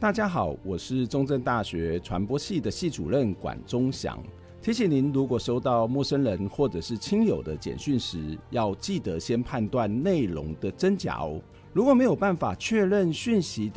大家好，我是中正大学传播系的系主任管中祥。提醒您，如果收到陌生人或者是亲友的简讯时，要记得先判断内容的真假哦。如果没有办法确认讯息